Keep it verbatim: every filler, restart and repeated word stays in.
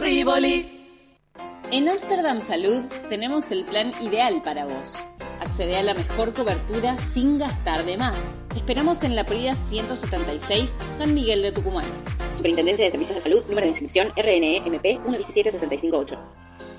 Rivoli. En Amsterdam Salud tenemos el plan ideal para vos. Accede a la mejor cobertura sin gastar de más. Te esperamos en la Prida ciento setenta y seis, San Miguel de Tucumán. Superintendencia de Servicios de Salud, número de inscripción R N E M P uno uno siete seis cinco ocho.